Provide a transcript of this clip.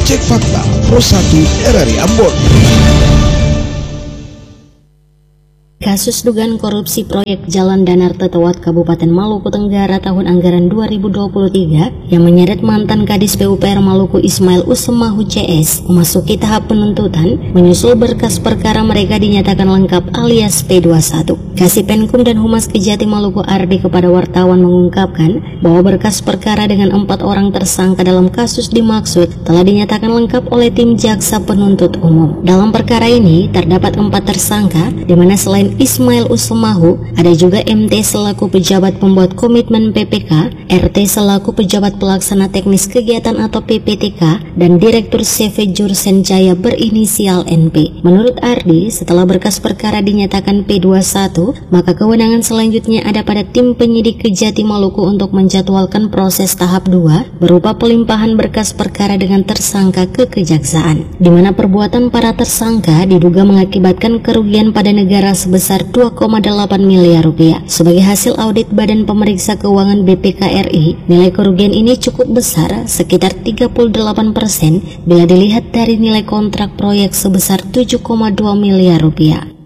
Cek Fakta Pro 1 RRI Ambon. Kasus dugaan korupsi proyek Jalan Danarte Tewat Kabupaten Maluku Tenggara tahun anggaran 2023 yang menyeret mantan Kadis PUPR Maluku Ismail Usemahu CS memasuki tahap penuntutan menyusul berkas perkara mereka dinyatakan lengkap alias P21. Kasipenkum dan Humas Kejati Maluku Ardi kepada wartawan mengungkapkan bahwa berkas perkara dengan 4 orang tersangka dalam kasus dimaksud telah dinyatakan lengkap oleh tim jaksa penuntut umum. Dalam perkara ini terdapat 4 tersangka, di mana selain Ismail Usemahu, ada juga MT selaku pejabat pembuat komitmen PPK, RT selaku pejabat pelaksana teknis kegiatan atau PPTK, dan Direktur CV Jursen Jaya berinisial NP. Menurut Ardi, setelah berkas perkara dinyatakan P21, maka kewenangan selanjutnya ada pada tim penyidik Kejati Maluku untuk menjadwalkan proses tahap 2 berupa pelimpahan berkas perkara dengan tersangka ke kejaksaan, di mana perbuatan para tersangka diduga mengakibatkan kerugian pada negara sebesar 2,8 miliar rupiah. Sebagai hasil audit Badan Pemeriksa Keuangan BPK-RI, nilai kerugian ini cukup besar, sekitar 38% bila dilihat dari nilai kontrak proyek sebesar 7,2 miliar rupiah.